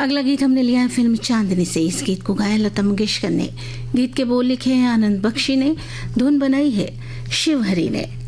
अगला गीत हमने लिया है फिल्म चांदनी से। इस गीत को गाया लता मंगेशकर ने, गीत के बोल लिखे हैं आनंद बख्शी ने, धुन बनाई है शिव हरी ने।